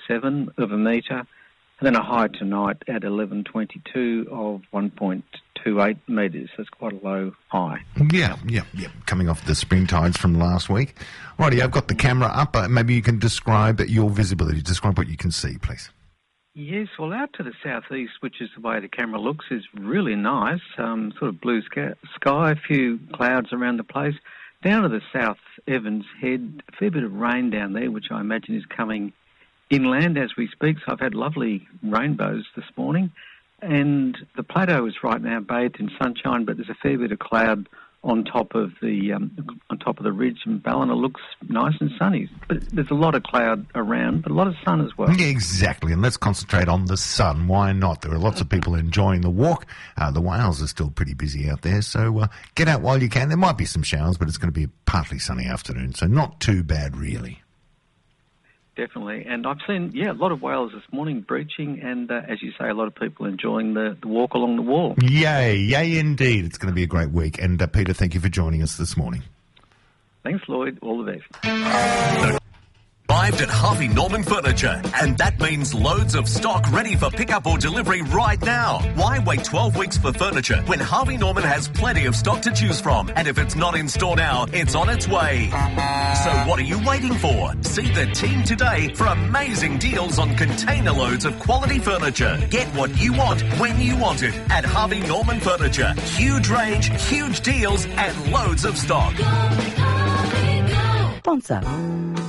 0.7 of a metre, and then a high tonight at 11:22 of 1.28 metres. That's quite a low high. Yeah. Coming off the spring tides from last week. Righty, I've got the camera up. Maybe you can describe your visibility. Describe what you can see, please. Yes, well, out to the southeast, which is the way the camera looks, is really nice. Sort of blue sky, a few clouds around the place. Down to the south, Evans Head, a fair bit of rain down there, which I imagine is coming inland as we speak. So I've had lovely rainbows this morning. And the plateau is right now bathed in sunshine, but there's a fair bit of cloud on top of the ridge, and Ballina looks nice and sunny. But there's a lot of cloud around, but a lot of sun as well. Yeah, exactly, and let's concentrate on the sun. Why not? There are lots of people enjoying the walk. The whales are still pretty busy out there, so get out while you can. There might be some showers, but it's going to be a partly sunny afternoon, so not too bad really. Definitely, and I've seen, a lot of whales this morning breaching, and as you say, a lot of people enjoying the walk along the wall. Yay indeed. It's going to be a great week. And Peter, thank you for joining us this morning. Thanks, Lloyd. All the best. Arrived at Harvey Norman Furniture, and that means loads of stock ready for pickup or delivery right now. Why wait 12 weeks for furniture when Harvey Norman has plenty of stock to choose from? And if it's not in store now, it's on its way. So what are you waiting for? See the team today for amazing deals on container loads of quality furniture. Get what you want when you want it at Harvey Norman Furniture. Huge range, huge deals, and loads of stock. Sponsor.